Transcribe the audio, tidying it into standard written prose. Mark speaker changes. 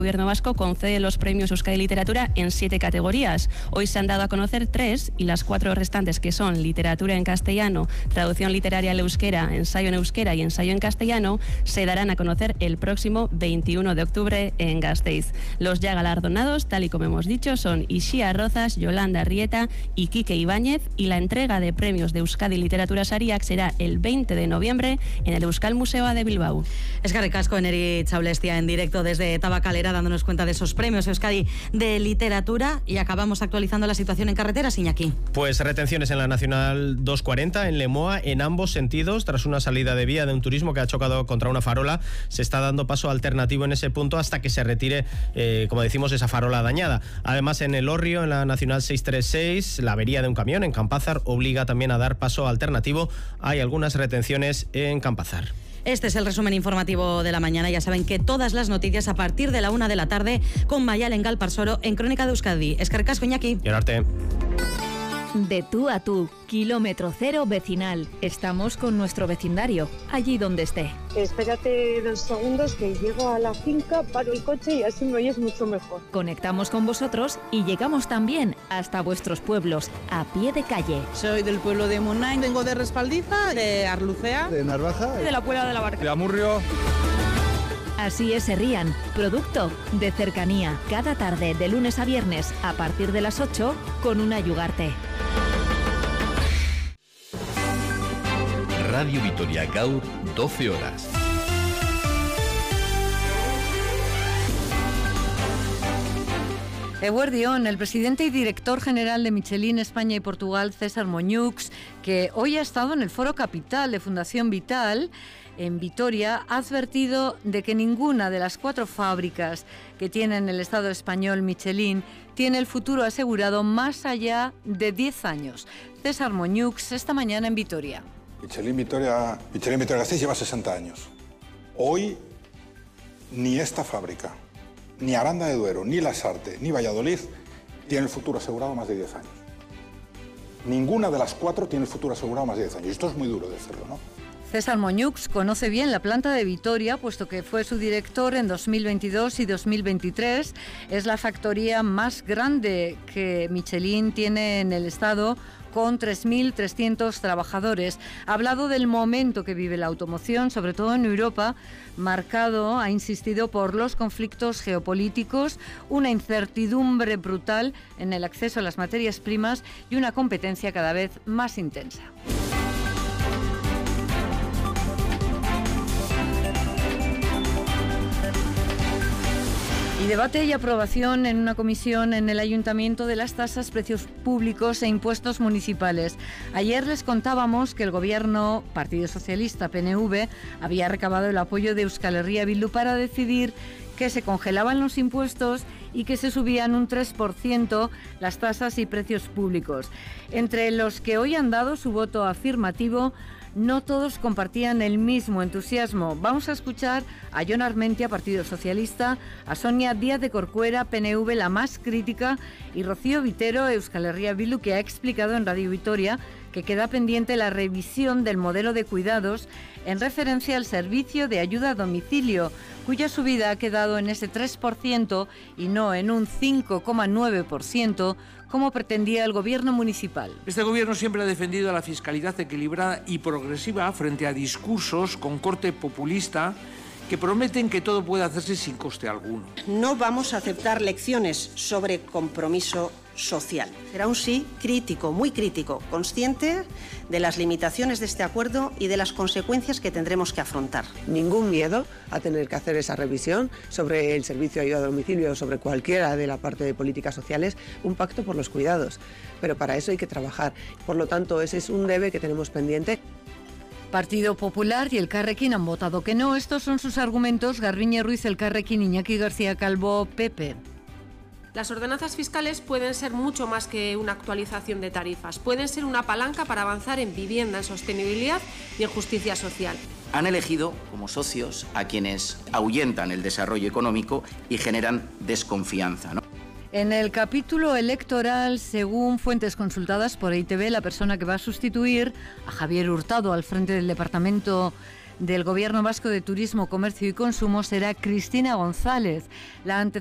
Speaker 1: El Gobierno vasco concede los premios Euskadi Literatura en 7 categorías. Hoy se han dado a conocer 3 y las 4 restantes, que son literatura en castellano, traducción literaria al euskera, ensayo en euskera y ensayo en castellano, se darán a conocer el próximo 21 de octubre en Gasteiz. Los ya galardonados, tal y como hemos dicho, son Ixía Rozas, Yolanda Rieta y Quique Ibáñez, y la entrega de premios de Euskadi Literatura Sariak será el 20 de noviembre en el Euskal Museo de Bilbao.
Speaker 2: Eskerrik asko, Eneri Chaulestia, en directo desde Tabacalera, dándonos cuenta de esos premios Euskadi de literatura. Y acabamos actualizando la situación en carreteras, Iñaki.
Speaker 3: Pues retenciones en la Nacional 240 en Lemoa en ambos sentidos tras una salida de vía de un turismo que ha chocado contra una farola. Se está dando paso alternativo en ese punto hasta que se retire, como decimos, esa farola dañada. Además, en el Orrio, en la Nacional 636, la avería de un camión en Campázar obliga también a dar paso alternativo. Hay algunas retenciones en Campázar.
Speaker 2: Este es el resumen informativo de la mañana. Ya saben que todas las noticias a partir de la 1 de la tarde con Mayalen Galparsoro en Crónica de Euskadi. Eskerrik asko, Iñaki.
Speaker 3: Y arte.
Speaker 4: De tú a tú, kilómetro cero vecinal. Estamos con nuestro vecindario, allí donde esté.
Speaker 5: Espérate 2 segundos que llego a la finca, paro el coche y así me oyes mucho mejor.
Speaker 4: Conectamos con vosotros y llegamos también hasta vuestros pueblos, a pie de calle.
Speaker 6: Soy del pueblo de Munain, vengo de Respaldiza, de Arlucea,
Speaker 7: de Narvaja,
Speaker 6: de la Puebla de la Barca,
Speaker 7: de Amurrio.
Speaker 4: Así es Herrián, producto de cercanía. Cada tarde, de lunes a viernes, a partir de las 8, con una Yugarte.
Speaker 8: Radio Vitoria Gaur, 12 horas.
Speaker 9: Eguerdión, el presidente y director general de Michelin España y Portugal, César Moñux, que hoy ha estado en el Foro Capital de Fundación Vital en Vitoria, ha advertido de que ninguna de las 4 fábricas que tiene en el Estado español Michelin tiene el futuro asegurado más allá de 10 años. César Moñux, esta mañana en Vitoria.
Speaker 10: Michelin Vitoria-Gasteiz lleva 60 años. Hoy, ni esta fábrica, ni Aranda de Duero, ni Lasarte, ni Valladolid tienen el futuro asegurado más de 10 años. Ninguna de las 4 tiene el futuro asegurado más de 10 años. Esto es muy duro decirlo, ¿no?
Speaker 9: César Moñux conoce bien la planta de Vitoria, puesto que fue su director en 2022 y 2023. Es la factoría más grande que Michelin tiene en el Estado, con 3.300 trabajadores. Ha hablado del momento que vive la automoción, sobre todo en Europa, marcado, ha insistido, por los conflictos geopolíticos, una incertidumbre brutal en el acceso a las materias primas y una competencia cada vez más intensa. Y debate y aprobación en una comisión en el Ayuntamiento de las tasas, precios públicos e impuestos municipales. Ayer les contábamos que el Gobierno, Partido Socialista, PNV, había recabado el apoyo de Euskal Herria Bildu para decidir que se congelaban los impuestos y que se subían un 3% las tasas y precios públicos. Entre los que hoy han dado su voto afirmativo, no todos compartían el mismo entusiasmo. Vamos a escuchar a Jon Armentia, Partido Socialista, a Sonia Díaz de Corcuera, PNV, la más crítica, y Rocío Vitero, Euskal Herria Bildu, que ha explicado en Radio Vitoria que queda pendiente la revisión del modelo de cuidados en referencia al servicio de ayuda a domicilio, cuya subida ha quedado en ese 3% y no en un 5,9%, como pretendía el Gobierno municipal.
Speaker 11: Este Gobierno siempre ha defendido la fiscalidad equilibrada y progresiva frente a discursos con corte populista que prometen que todo puede hacerse sin coste alguno.
Speaker 12: No vamos a aceptar lecciones sobre compromiso social. Será un sí crítico, muy crítico, consciente de las limitaciones de este acuerdo y de las consecuencias que tendremos que afrontar.
Speaker 13: Ningún miedo a tener que hacer esa revisión sobre el servicio de ayuda a domicilio o sobre cualquiera de la parte de políticas sociales, un pacto por los cuidados. Pero para eso hay que trabajar. Por lo tanto, ese es un debe que tenemos pendiente.
Speaker 9: Partido Popular y el Carrequín han votado que no. Estos son sus argumentos. Garbiñe Ruiz, el Carrequín, Iñaki García Calvo, PP.
Speaker 14: Las ordenanzas fiscales pueden ser mucho más que una actualización de tarifas. Pueden ser una palanca para avanzar en vivienda, en sostenibilidad y en justicia social.
Speaker 15: Han elegido como socios a quienes ahuyentan el desarrollo económico y generan desconfianza, ¿no?
Speaker 9: En el capítulo electoral, según fuentes consultadas por EITB, la persona que va a sustituir a Javier Hurtado al frente del Departamento del Gobierno Vasco de Turismo, Comercio y Consumo será Cristina González. La